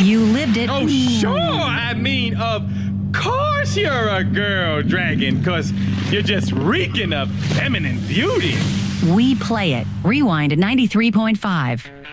You lived it. Oh, sure. I mean, of course you're a girl dragon, because you're just reeking of feminine beauty. We play it. Rewind at 93.5.